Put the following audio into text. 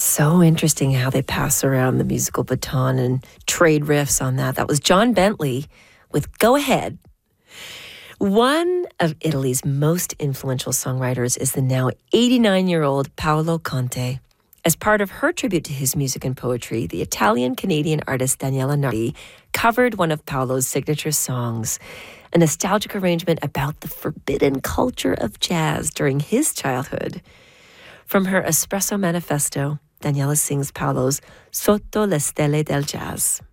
So interesting how they pass around the musical baton and trade riffs on that. That was John Bentley with Go Ahead. One of Italy's most influential songwriters is the now 89-year-old Paolo Conte. As part of her tribute to his music and poetry, the Italian-Canadian artist Daniela Nardi covered one of Paolo's signature songs, a nostalgic arrangement about the forbidden culture of jazz during his childhood. From her Espresso Manifesto, Daniela sings Paolo's Sotto le stelle del jazz.